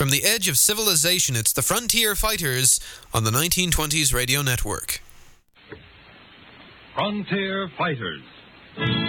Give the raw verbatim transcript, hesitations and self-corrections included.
From the edge of civilization, it's the Frontier Fighters on the nineteen twenties Radio Network. Frontier Fighters.